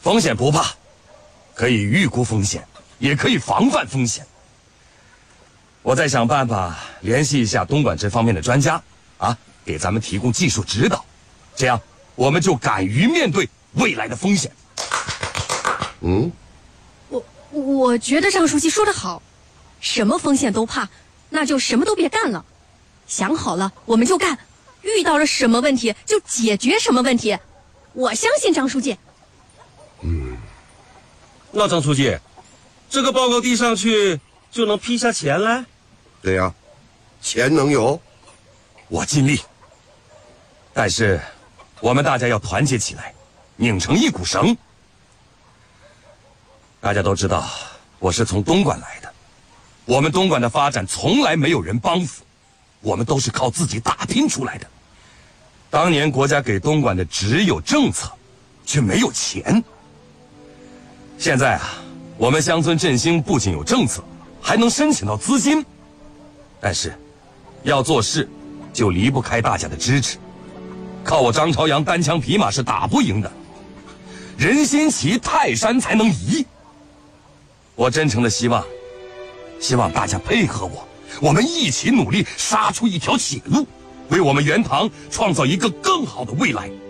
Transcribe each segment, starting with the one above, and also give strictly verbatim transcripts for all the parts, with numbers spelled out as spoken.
风险不怕，可以预估风险，也可以防范风险。我再想办法联系一下东莞这方面的专家，啊，给咱们提供技术指导，这样我们就敢于面对未来的风险。 嗯， 我我觉得张书记说得好，什么风险都怕，那就什么都别干了。想好了我们就干，遇到了什么问题就解决什么问题。我相信张书记。 嗯， 那张书记，这个报告递上去就能批下钱来？ 对呀，钱能有， 我尽力。但是我们大家要团结起来，拧成一股绳。大家都知道我是从东莞来的，我们东莞的发展从来没有人帮扶，我们都是靠自己打拼出来的。当年国家给东莞的只有政策，却没有钱。现在啊，我们乡村振兴不仅有政策，还能申请到资金。但是要做事就离不开大家的支持，靠我张朝阳单枪匹马是打不赢的，人心齐泰山才能移。我真诚的希望希望大家配合我，我们一起努力，杀出一条血路，为我们原塘创造一个更好的未来。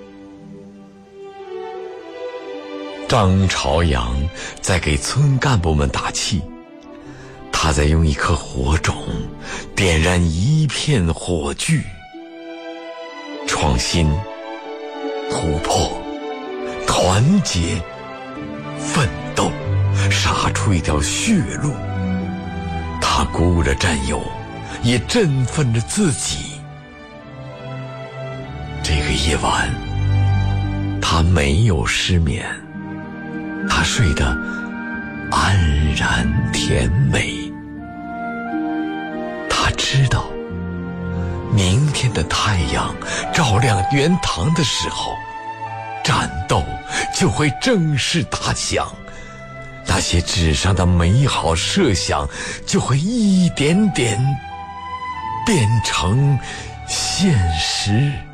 张朝阳在给村干部们打气，他在用一颗火种点燃一片火炬。创新、突破、团结、奋斗，杀出一条血路。他鼓舞着战友，也振奋着自己。这个夜晚，他没有失眠，他睡得安然甜美。他知道，明天的太阳照亮原塘的时候，战斗就会正式打响，那些纸上的美好设想就会一点点变成现实。